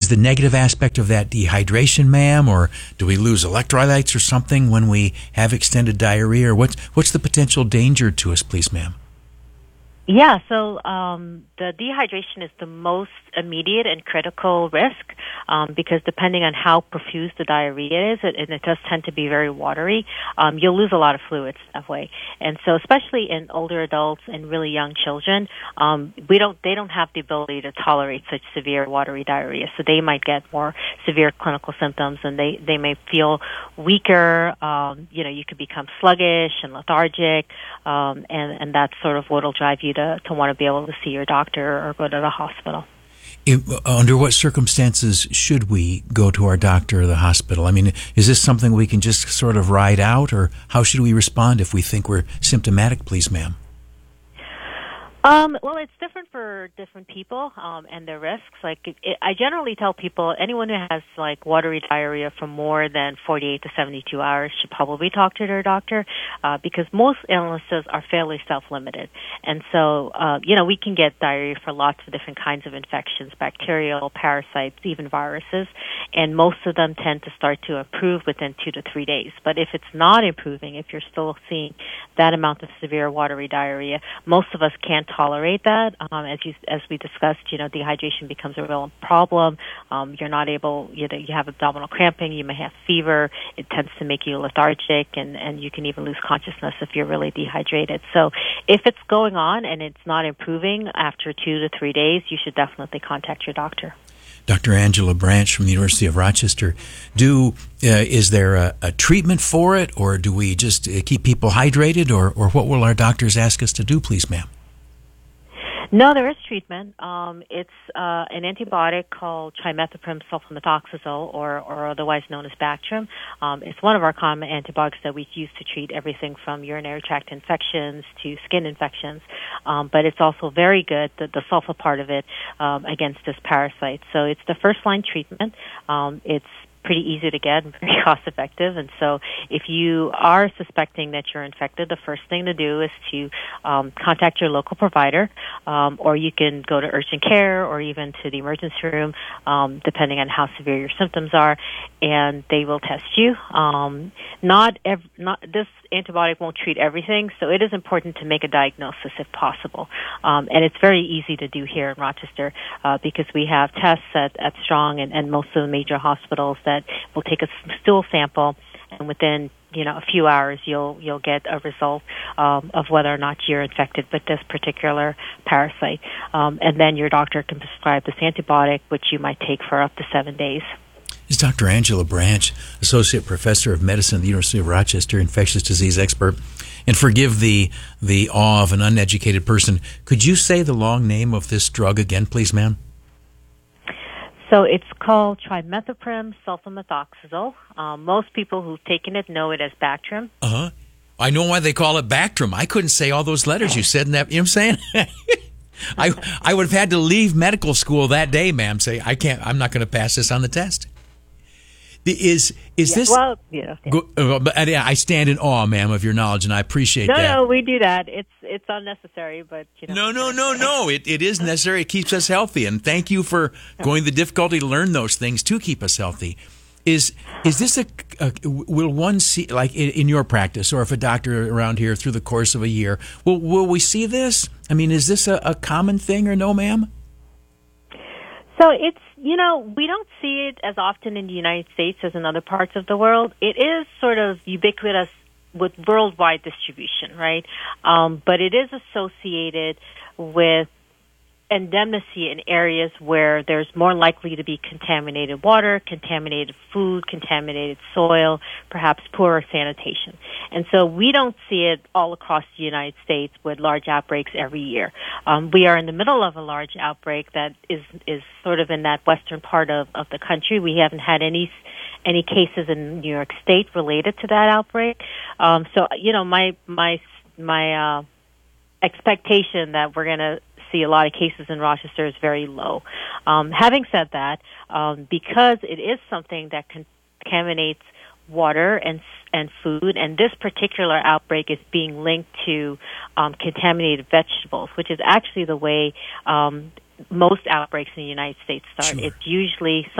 the negative aspect of that dehydration, ma'am, or do we lose electrolytes or something when we have extended diarrhea? Or what's the potential danger to us, please, ma'am? Yeah, so the dehydration is the most immediate and critical risk because depending on how profuse the diarrhea is, and it does tend to be very watery, you'll lose a lot of fluids that way. And so especially in older adults and really young children, they don't have the ability to tolerate such severe watery diarrhea. So they might get more severe clinical symptoms and they may feel weaker. You could become sluggish and lethargic, and that's sort of what'll drive you to want to be able to see your doctor or go to the hospital. Under what circumstances should we go to our doctor or the hospital? I mean, is this something we can just sort of ride out, or how should we respond if we think we're symptomatic, please, ma'am? Well, it's different for different people and their risks. I generally tell people, anyone who has watery diarrhea for more than 48 to 72 hours should probably talk to their doctor because most illnesses are fairly self-limited. And so, we can get diarrhea for lots of different kinds of infections, bacterial, parasites, even viruses, and most of them tend to start to improve within 2 to 3 days. But if it's not improving, if you're still seeing that amount of severe watery diarrhea, most of us can't tolerate that. As we discussed, dehydration becomes a real problem. You're not able, you have abdominal cramping, you may have fever, it tends to make you lethargic, and you can even lose consciousness if you're really dehydrated. So if it's going on and it's not improving after 2 to 3 days, you should definitely contact your doctor. Dr. Angela Branch from the University of Rochester, is there a treatment for it, or do we just keep people hydrated, or what will our doctors ask us to do, please, ma'am? No, there is treatment. It's an antibiotic called trimethoprim sulfamethoxazole, or otherwise known as Bactrim. It's one of our common antibiotics that we use to treat everything from urinary tract infections to skin infections. But it's also very good, the sulfa part of it, against this parasite. So it's the first-line treatment. It's pretty easy to get and very cost effective. And so if you are suspecting that you're infected, the first thing to do is to contact your local provider, or you can go to urgent care or even to the emergency room, depending on how severe your symptoms are, and they will test you. This antibiotic won't treat everything, so it is important to make a diagnosis if possible. And it's very easy to do here in Rochester because we have tests at Strong and most of the major hospitals that will take a stool sample, and within a few hours you'll get a result of whether or not you're infected with this particular parasite. And then your doctor can prescribe this antibiotic, which you might take for up to 7 days. Is Dr. Angela Branch, Associate Professor of Medicine at the University of Rochester, infectious disease expert. And forgive the awe of an uneducated person. Could you say the long name of this drug again, please, ma'am? So it's called trimethoprim sulfamethoxazole. Most people who've taken it know it as Bactrim. Uh-huh. I know why they call it Bactrim. I couldn't say all those letters you said in that. You know what I'm saying? I would have had to leave medical school that day, ma'am. Say, I'm not going to pass this on the test. Is this? Well, yeah. I stand in awe, ma'am, of your knowledge, and I appreciate that. No, we do that. It's unnecessary, but No. It is necessary. It keeps us healthy, and thank you for going the difficulty to learn those things to keep us healthy. Is this will one see, like in your practice, or if a doctor around here through the course of a year, will we see this? I mean, is this a common thing or no, ma'am? So it's, we don't see it as often in the United States as in other parts of the world. It is sort of ubiquitous with worldwide distribution, right? But it is associated with endemicity in areas where there's more likely to be contaminated water, contaminated food, contaminated soil, perhaps poorer sanitation. And so we don't see it all across the United States with large outbreaks every year. We are in the middle of a large outbreak that is sort of in that western part of the country. We haven't had any cases in New York State related to that outbreak. So, my expectation that we're going to see a lot of cases in Rochester is very low. Having said that, because it is something that contaminates water and food, and this particular outbreak is being linked to contaminated vegetables, which is actually the way most outbreaks in the United States start. Sure. It's usually